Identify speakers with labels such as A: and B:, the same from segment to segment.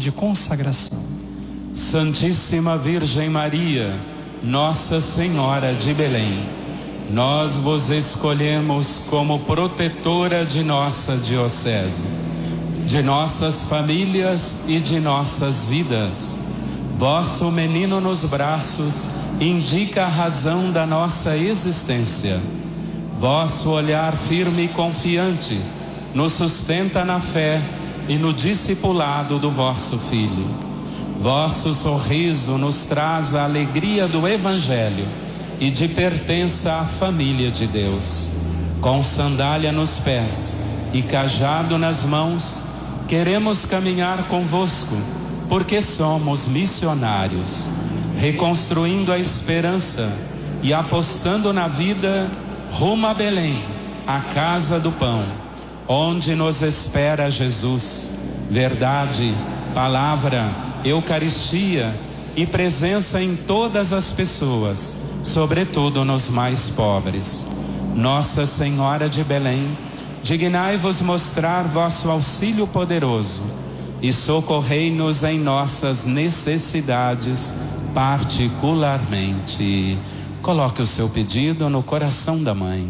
A: de consagração.
B: Santíssima Virgem Maria, Nossa Senhora de Belém, nós vos escolhemos como protetora de nossa diocese, de nossas famílias e de nossas vidas. Vosso menino nos braços indica a razão da nossa existência. Vosso olhar firme e confiante nos sustenta na fé e no discipulado do vosso Filho. Vosso sorriso nos traz a alegria do Evangelho e de pertença à família de Deus. Com sandália nos pés e cajado nas mãos, queremos caminhar convosco, porque somos missionários, reconstruindo a esperança e apostando na vida rumo a Belém, a casa do pão, onde nos espera Jesus, verdade, palavra, Eucaristia e presença em todas as pessoas, sobretudo nos mais pobres. Nossa Senhora de Belém, dignai-vos mostrar vosso auxílio poderoso e socorrei-nos em nossas necessidades particularmente. Coloque o seu pedido no coração da mãe.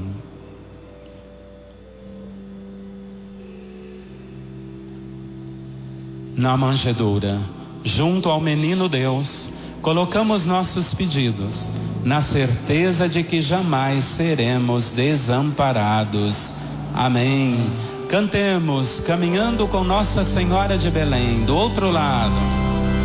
B: Na manjedoura, junto ao menino Deus, colocamos nossos pedidos, na certeza de que jamais seremos desamparados. Amém. Cantemos, caminhando com Nossa Senhora de Belém, do outro lado.